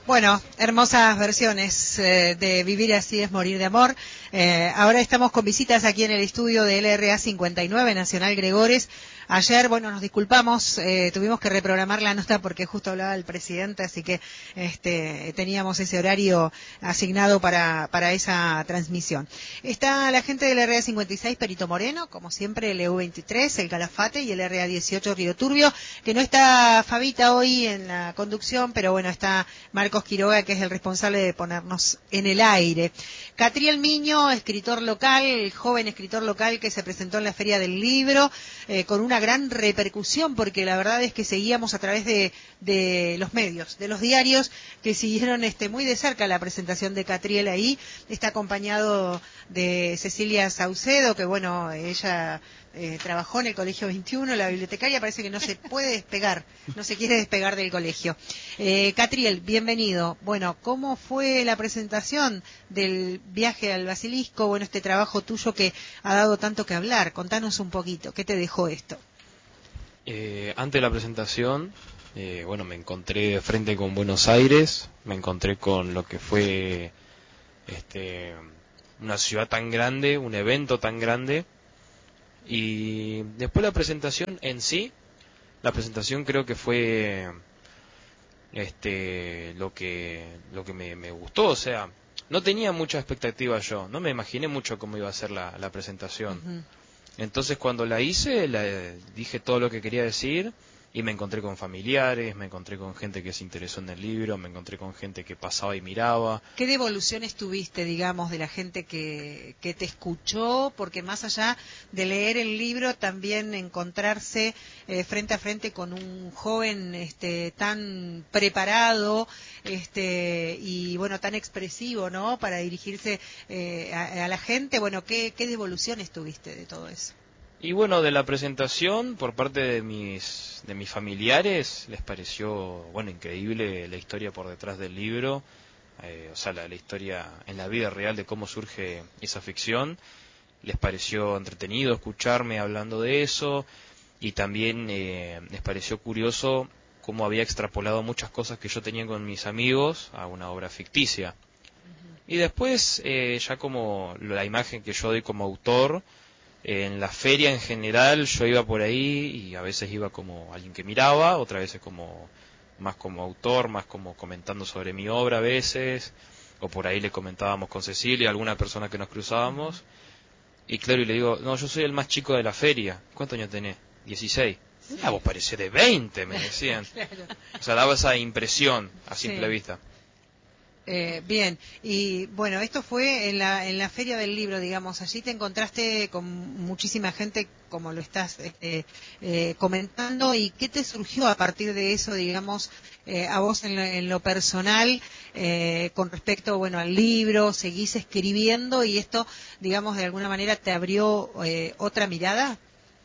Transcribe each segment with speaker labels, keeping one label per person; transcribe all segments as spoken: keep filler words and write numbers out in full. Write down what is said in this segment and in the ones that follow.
Speaker 1: Bueno, hermosas versiones eh, de Vivir así es morir de amor. Eh, ahora estamos con visitas aquí en el estudio de L R A cincuenta y nueve, Nacional Gregores. Ayer, bueno, nos disculpamos, eh, tuvimos que reprogramar la nota porque justo hablaba el presidente, así que este, teníamos ese horario asignado para, para esa transmisión. Está la gente del L R A cincuenta y seis, Perito Moreno, como siempre, el E U veintitrés, el Calafate y el L R A dieciocho, Río Turbio, que no está Fabita hoy en la conducción, pero bueno, está Marcos Quiroga, que es el responsable de ponernos en el aire. Catriel Miño, escritor local, joven escritor local que se presentó en la Feria del Libro, eh, con una gran repercusión, porque la verdad es que seguíamos a través de, de los medios, de los diarios, que siguieron este, muy de cerca la presentación de Catriel ahí. Está acompañado de Cecilia Saucedo, que bueno, ella eh, trabajó en el Colegio veintiuno, la bibliotecaria, parece que no se puede despegar, no se quiere despegar del colegio. Eh, Catriel, bienvenido. Bueno, ¿cómo fue la presentación del viaje al Basilisco? Bueno, este trabajo tuyo que ha dado tanto que hablar. Contanos un poquito, ¿qué te dejó esto?
Speaker 2: Eh, antes de la presentación, eh, bueno, me encontré de frente con Buenos Aires, me encontré con lo que fue este, una ciudad tan grande, un evento tan grande, y después la presentación en sí, la presentación creo que fue este lo que lo que me, me gustó, o sea, no tenía mucha expectativa yo, no me imaginé mucho cómo iba a ser la, la presentación. Uh-huh. Entonces cuando la hice, la, dije todo lo que quería decir y me encontré con familiares, me encontré con gente que se interesó en el libro, me encontré con gente que pasaba y miraba.
Speaker 1: ¿Qué devoluciones tuviste, digamos, de la gente que, que te escuchó? Porque más allá de leer el libro, también encontrarse eh, frente a frente con un joven este, tan preparado este, y, bueno, tan expresivo, ¿no?, para dirigirse eh, a, a la gente. Bueno, ¿qué, qué devoluciones tuviste de todo eso?
Speaker 2: Y bueno, de la presentación por parte de mis de mis familiares les pareció, bueno, increíble la historia por detrás del libro, eh, o sea, la, la historia en la vida real de cómo surge esa ficción. Les pareció entretenido escucharme hablando de eso y también eh, les pareció curioso cómo había extrapolado muchas cosas que yo tenía con mis amigos a una obra ficticia. Uh-huh. Y después, eh, ya como la imagen que yo doy como autor, en la feria en general yo iba por ahí y a veces iba como alguien que miraba, otras veces como más como autor, más como comentando sobre mi obra a veces, o por ahí le comentábamos con Cecilia, alguna persona que nos cruzábamos, y claro, y le digo, no, yo soy el más chico de la feria. ¿Cuántos años tenés? dieciséis. Sí. Ah, vos parecés de veinte, me decían. Claro. O sea, daba esa impresión a simple sí. vista.
Speaker 1: Eh, bien, y bueno, esto fue en la en la Feria del Libro, digamos, allí te encontraste con muchísima gente, como lo estás eh, eh, comentando, y ¿qué te surgió a partir de eso, digamos, eh, a vos en lo, en lo personal, eh, con respecto, bueno, al libro? ¿Seguís escribiendo y esto, digamos, de alguna manera te abrió eh, otra mirada?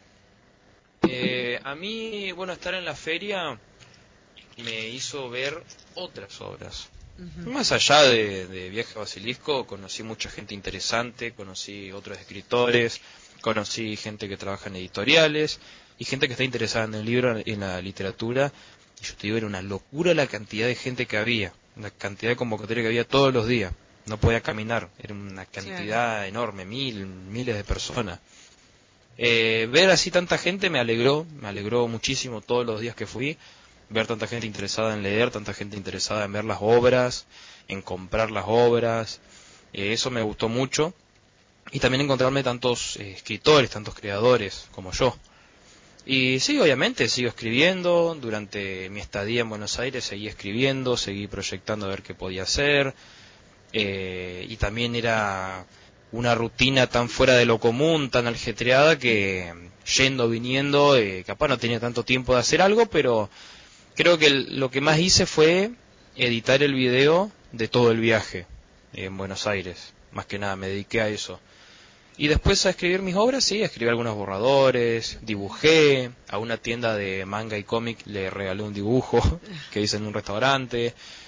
Speaker 2: Eh, a mí, bueno, estar en la feria me hizo ver otras obras. Uh-huh. Más allá de, de Viaje a Basilisco, conocí mucha gente interesante, conocí otros escritores, conocí gente que trabaja en editoriales y gente que está interesada en el libro, en la literatura. Y yo te digo, era una locura la cantidad de gente que había, la cantidad de convocatoria que había todos los días. No podía caminar, era una cantidad claro. enorme, mil, miles de personas. Eh, ver así tanta gente me alegró, me alegró muchísimo todos los días que fui. Ver tanta gente interesada en leer, tanta gente interesada en ver las obras, en comprar las obras, eh, eso me gustó mucho. Y también encontrarme tantos eh, escritores, tantos creadores como yo. Y sí, obviamente, sigo escribiendo. Durante mi estadía en Buenos Aires seguí escribiendo, seguí proyectando a ver qué podía hacer. Eh, y también era una rutina tan fuera de lo común, tan ajetreada, que yendo, viniendo, eh, capaz no tenía tanto tiempo de hacer algo, pero creo que el, lo que más hice fue editar el video de todo el viaje en Buenos Aires. Más que nada me dediqué a eso. Y después a escribir mis obras, sí, escribí algunos borradores, dibujé, a una tienda de manga y cómic le regalé un dibujo que hice en un restaurante.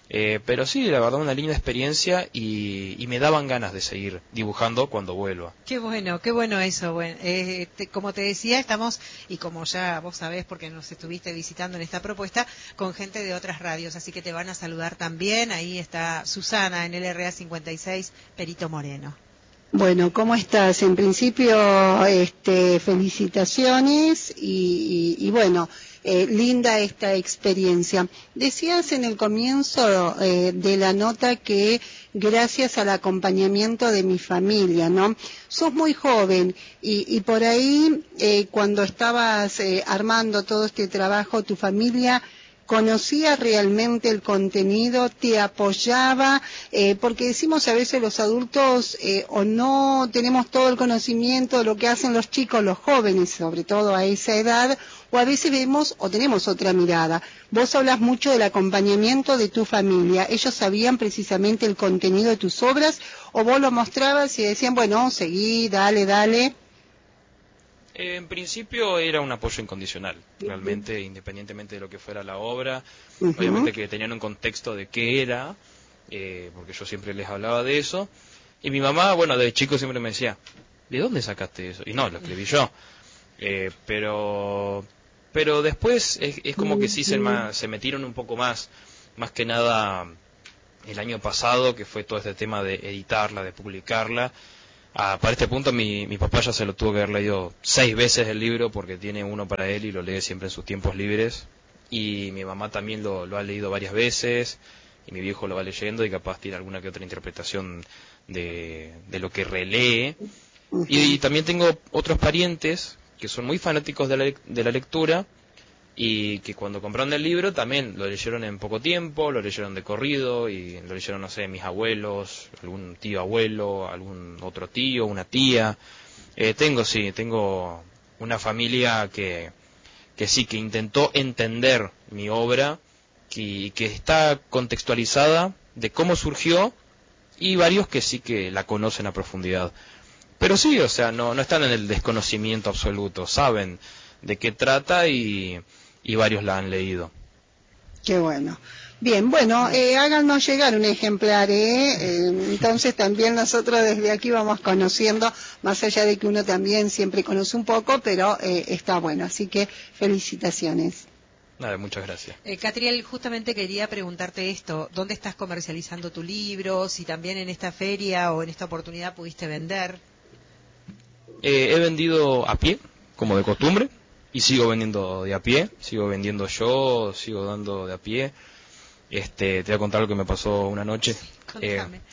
Speaker 2: Eh, pero sí, la verdad, una linda experiencia y, y me daban ganas de seguir dibujando cuando vuelva.
Speaker 1: Qué bueno, qué bueno eso. Bueno, eh, te, como te decía, estamos, y como ya vos sabés porque nos estuviste visitando en esta propuesta, con gente de otras radios, así que te van a saludar también. Ahí está Susana en el R A cincuenta y seis, Perito Moreno.
Speaker 3: Bueno, ¿cómo estás? En principio, este, felicitaciones y, y, y bueno, eh, linda esta experiencia. Decías en el comienzo eh, de la nota que gracias al acompañamiento de mi familia, ¿no? Sos muy joven y, y por ahí, eh, cuando estabas eh, armando todo este trabajo, tu familia conocía realmente el contenido, te apoyaba, eh, porque decimos a veces los adultos eh, o no tenemos todo el conocimiento de lo que hacen los chicos, los jóvenes, sobre todo a esa edad, o a veces vemos o tenemos otra mirada. Vos hablas mucho del acompañamiento de tu familia. ¿Ellos sabían precisamente el contenido de tus obras o vos lo mostrabas y decían, bueno, seguí, dale, dale?
Speaker 2: En principio era un apoyo incondicional, realmente, independientemente de lo que fuera la obra. Uh-huh. Obviamente que tenían un contexto de qué era, eh, porque yo siempre les hablaba de eso. Y mi mamá, bueno, de chico siempre me decía, ¿de dónde sacaste eso? Y no, lo escribí yo. Eh, pero pero después es, es como que sí se, se metieron un poco más, más que nada el año pasado, que fue todo este tema de editarla, de publicarla. Ah, para este punto mi, mi papá ya se lo tuvo que haber leído seis veces el libro porque tiene uno para él y lo lee siempre en sus tiempos libres. Y mi mamá también lo, lo ha leído varias veces y mi viejo lo va leyendo y capaz tiene alguna que otra interpretación de, de lo que relee. Y, y también tengo otros parientes que son muy fanáticos de la, de la lectura y que cuando compraron el libro también lo leyeron en poco tiempo, lo leyeron de corrido y lo leyeron, no sé, mis abuelos, algún tío abuelo, algún otro tío, una tía. Eh, tengo, sí, tengo una familia que, que sí, que intentó entender mi obra, que, que está contextualizada de cómo surgió y varios que sí que la conocen a profundidad. Pero sí, o sea, no, no están en el desconocimiento absoluto, saben de qué trata y... y varios la han leído.
Speaker 3: Qué bueno. Bien, bueno, eh, háganos llegar un ejemplar, ¿eh? Eh, entonces también nosotros desde aquí vamos conociendo, más allá de que uno también siempre conoce un poco, pero eh, está bueno, así que felicitaciones.
Speaker 2: Nada, muchas gracias.
Speaker 1: Eh, Catriel, justamente quería preguntarte esto, ¿dónde estás comercializando tu libro? Si también en esta feria o en esta oportunidad pudiste vender.
Speaker 2: Eh, he vendido a pie, como de costumbre. Y sigo vendiendo de a pie, sigo vendiendo yo, sigo dando de a pie. Este, te voy a contar lo que me pasó una noche.
Speaker 1: Contame.
Speaker 2: Eh,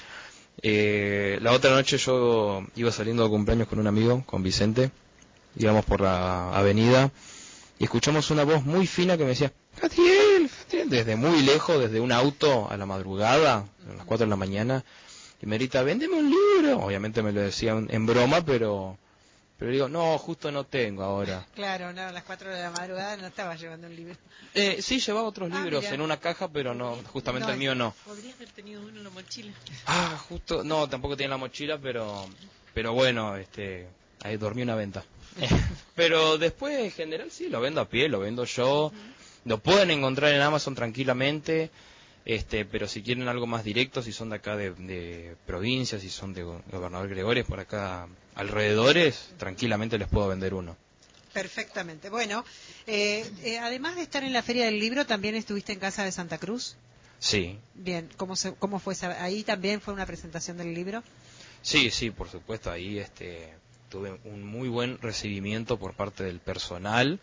Speaker 2: eh, la otra noche yo iba saliendo de cumpleaños con un amigo, con Vicente. Íbamos por la avenida y escuchamos una voz muy fina que me decía, Catriel, Catriel, desde muy lejos, desde un auto a la madrugada, a las cuatro de la mañana. Y me grita, véndeme un libro. Obviamente me lo decía en broma, pero... Pero digo, no, justo no tengo ahora.
Speaker 1: Claro, no, a las cuatro de la madrugada no estaba llevando un libro.
Speaker 2: Eh, sí, llevaba otros
Speaker 1: ah,
Speaker 2: libros
Speaker 1: mira.
Speaker 2: en una caja, pero no, justamente no, el mío no.
Speaker 4: Podría haber tenido uno en la mochila.
Speaker 2: Ah, justo, no, tampoco tenía la mochila, pero pero bueno, este, ahí dormí una venta. Pero después, en general, sí, lo vendo a pie, lo vendo yo. Uh-huh. Lo pueden encontrar en Amazon tranquilamente. Este, pero si quieren algo más directo, si son de acá de, de provincias, si son de Gobernador Gregores, por acá alrededores, tranquilamente les puedo vender uno.
Speaker 1: Perfectamente. Bueno, eh, eh, además de estar en la Feria del Libro, ¿también estuviste en Casa de Santa Cruz?
Speaker 2: Sí.
Speaker 1: Bien, ¿cómo, se, cómo fue esa, ahí también fue una presentación del libro?
Speaker 2: Sí, sí, por supuesto, ahí este, tuve un muy buen recibimiento por parte del personal.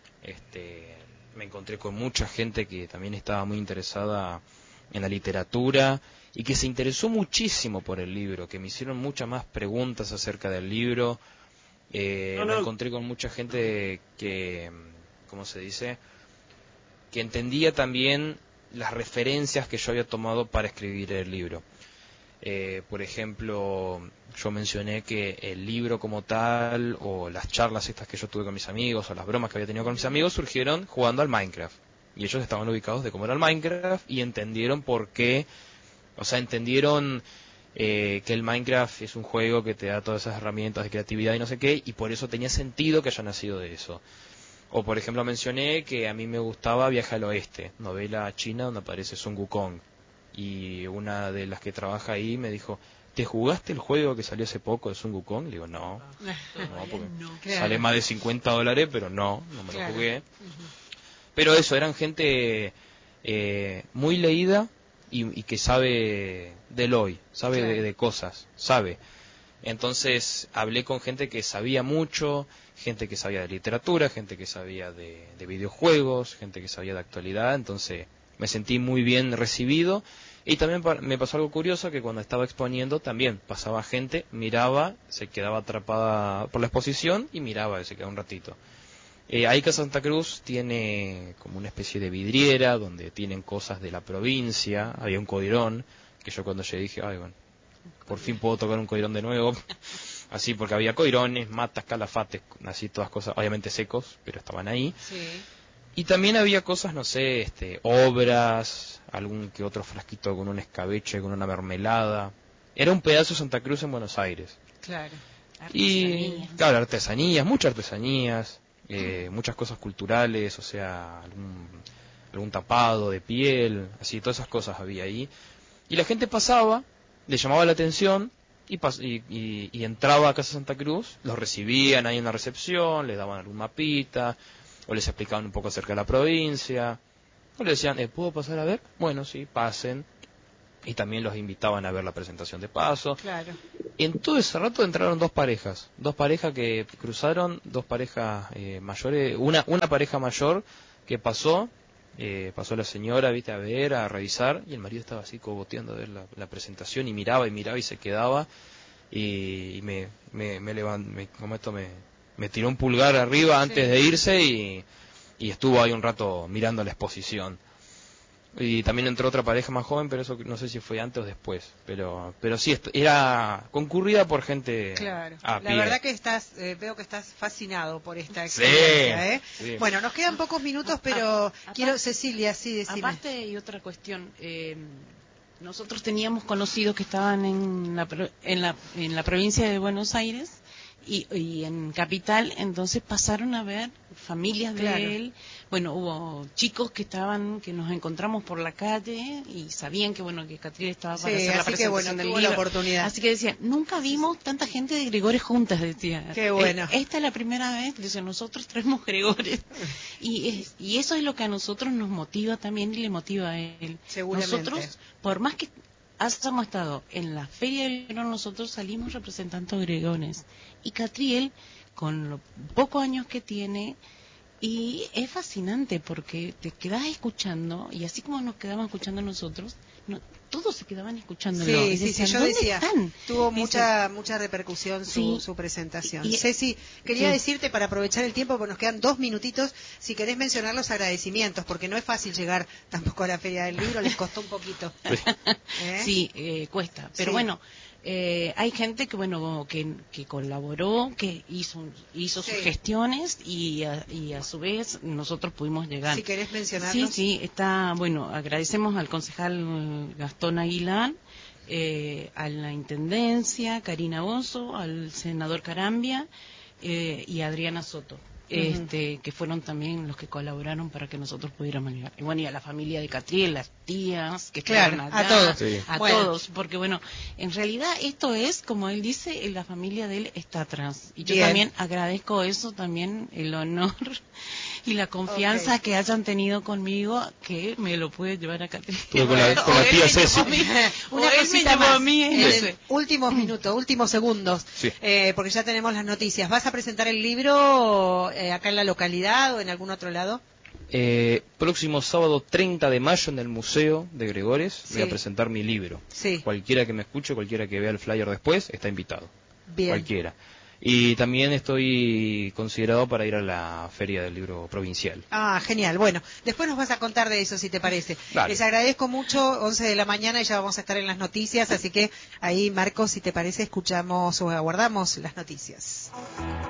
Speaker 2: Este, me encontré con mucha gente que también estaba muy interesada en la literatura y que se interesó muchísimo por el libro, que me hicieron muchas más preguntas acerca del libro. Eh, no, no. Me encontré con mucha gente que, ¿cómo se dice?, que entendía también las referencias que yo había tomado para escribir el libro. Eh, por ejemplo, yo mencioné que el libro como tal, o las charlas estas que yo tuve con mis amigos, o las bromas que había tenido con mis amigos, surgieron jugando al Minecraft. Y ellos estaban ubicados de cómo era el Minecraft y entendieron por qué, o sea, entendieron eh, que el Minecraft es un juego que te da todas esas herramientas de creatividad y no sé qué, y por eso tenía sentido que haya nacido de eso. O por ejemplo mencioné que a mí me gustaba Viaje al Oeste, novela china donde aparece Sun Wukong. y una de las que trabaja ahí me dijo, ¿te jugaste el juego que salió hace poco de Sun Wukong? Le digo, no, no, porque
Speaker 4: no.
Speaker 2: Claro. sale más de cincuenta dólares, pero no, no me
Speaker 1: Claro.
Speaker 2: lo jugué.
Speaker 1: Uh-huh.
Speaker 2: Pero eso, eran gente eh, muy leída y, y que sabe del hoy, sabe
Speaker 1: Claro.
Speaker 2: de, de cosas, sabe. Entonces hablé con gente que sabía mucho, gente que sabía de literatura, gente que sabía de, de videojuegos, gente que sabía de actualidad, entonces me sentí muy bien recibido. Y también pa- me pasó algo curioso, que cuando estaba exponiendo también pasaba gente, miraba, se quedaba atrapada por la exposición y miraba y se quedaba un ratito. Eh, ahí que Santa Cruz tiene como una especie de vidriera donde tienen cosas de la provincia, había un coirón, que yo cuando llegué dije, ay bueno, por fin puedo tocar un coirón de nuevo, así porque había coirones, matas, calafates, así todas cosas, obviamente secos, pero estaban ahí.
Speaker 1: Sí.
Speaker 2: Y también había cosas, no sé, este, obras, algún que otro frasquito con un escabeche, con una mermelada. Era un pedazo de Santa Cruz en Buenos Aires.
Speaker 1: Claro.
Speaker 2: Y, claro, artesanías, muchas artesanías, eh, muchas cosas culturales, o sea, algún, algún tapado de piel, así, todas esas cosas había ahí. Y la gente pasaba, le llamaba la atención y, pas y, y, y entraba a Casa Santa Cruz, los recibían ahí en la recepción, les daban algún mapita, o les explicaban un poco acerca de la provincia, o le decían, eh, ¿puedo pasar a ver? Bueno, sí, pasen. Y también los invitaban a ver la presentación de paso.
Speaker 1: Claro.
Speaker 2: En todo ese rato entraron dos parejas, dos parejas que cruzaron, dos parejas eh, mayores, una una pareja mayor que pasó, eh, pasó la señora, viste, a ver, a revisar, y el marido estaba así cogoteando a ver la, la presentación y miraba y miraba y se quedaba, y, y me me me, levant, me como esto me me tiró un pulgar arriba antes sí. de irse y, y estuvo ahí un rato mirando la exposición. Y también entró otra pareja más joven, pero eso no sé si fue antes o después. Pero pero sí, era concurrida por gente
Speaker 1: claro.
Speaker 2: a
Speaker 1: La
Speaker 2: pie.
Speaker 1: verdad que estás, eh, veo que estás fascinado por esta experiencia.
Speaker 2: Sí,
Speaker 1: ¿eh?
Speaker 2: sí.
Speaker 1: Bueno, nos quedan pocos minutos, pero
Speaker 4: a, a,
Speaker 1: quiero,
Speaker 4: aparte,
Speaker 1: Cecilia, sí, decime.
Speaker 4: Aparte hay otra cuestión. Eh, nosotros teníamos conocidos que estaban en la, en la, en la provincia de Buenos Aires y, y en Capital, entonces pasaron a ver familias de
Speaker 1: claro.
Speaker 4: él. Bueno, hubo chicos que estaban, que nos encontramos por la calle y sabían que bueno que Catriel estaba para
Speaker 1: sí,
Speaker 4: hacer la
Speaker 1: así
Speaker 4: presentación
Speaker 1: que, bueno,
Speaker 4: del
Speaker 1: tuvo
Speaker 4: libro.
Speaker 1: La oportunidad.
Speaker 4: Así que decían, nunca vimos tanta gente de Gregores juntas, decía.
Speaker 1: Qué bueno.
Speaker 4: Eh, esta es la primera vez, dice, nosotros traemos Gregores. y, es, y eso es lo que a nosotros nos motiva también y le motiva a él.
Speaker 1: Seguramente.
Speaker 4: Nosotros, por más que hayamos estado en la Feria del Libro, nosotros salimos representando a Gregones. Y Catriel, con los pocos años que tiene, y es fascinante porque te quedas escuchando, y así como nos quedamos escuchando nosotros, no, todos se quedaban escuchándolo.
Speaker 1: Sí,
Speaker 4: y
Speaker 1: sí,
Speaker 4: decían,
Speaker 1: sí, yo
Speaker 4: ¿dónde
Speaker 1: decía,
Speaker 4: están?
Speaker 1: tuvo
Speaker 4: Dicen,
Speaker 1: mucha mucha repercusión su,
Speaker 4: sí,
Speaker 1: su presentación.
Speaker 4: y,
Speaker 1: Ceci, quería
Speaker 4: sí.
Speaker 1: decirte, para aprovechar el tiempo, porque nos quedan dos minutitos, si querés mencionar los agradecimientos, porque no es fácil llegar tampoco a la Feria del Libro, les costó un poquito.
Speaker 4: ¿Eh? Sí, eh, cuesta, pero
Speaker 1: sí.
Speaker 4: bueno, eh, hay gente que bueno que, que colaboró, que hizo hizo sí. sus gestiones y a, y a su vez nosotros pudimos llegar.
Speaker 1: Si querés mencionarlos.
Speaker 4: Sí, sí, está, bueno, agradecemos al concejal Gastón Aguilar, eh, a la Intendencia, Karina Bozo, al senador Carambia eh, y a Adriana Soto. Este, uh-huh. que fueron también los que colaboraron para que nosotros pudiéramos llegar. Y bueno, y a la familia de Catriel, las tías que
Speaker 1: claro,
Speaker 4: allá,
Speaker 1: a todos,
Speaker 4: sí. a bueno. todos, porque bueno, en realidad esto es, como él dice, la familia de él está atrás. Y yo Bien. también agradezco eso, también el honor y la confianza okay. que hayan tenido conmigo, que me lo puede llevar a Catriel.
Speaker 2: Con la, con la tía Ceci.
Speaker 1: Una cosita más, a mí en
Speaker 4: sí.
Speaker 1: el últimos minutos, últimos segundos,
Speaker 2: sí.
Speaker 1: eh, porque ya tenemos las noticias. ¿Vas a presentar el libro eh, acá en la localidad o en algún otro lado?
Speaker 2: Eh, próximo sábado treinta de mayo en el Museo de Gregores sí. voy a presentar mi libro.
Speaker 1: Sí.
Speaker 2: Cualquiera que me escuche, cualquiera que vea el flyer después, está invitado.
Speaker 1: Bien.
Speaker 2: Cualquiera. Y también estoy considerado para ir a la Feria del Libro Provincial.
Speaker 1: Ah, genial. Bueno, después nos vas a contar de eso, si te parece.
Speaker 2: Dale.
Speaker 1: Les agradezco mucho, once de la mañana y ya vamos a estar en las noticias, así que ahí, Marcos, si te parece, escuchamos o aguardamos las noticias.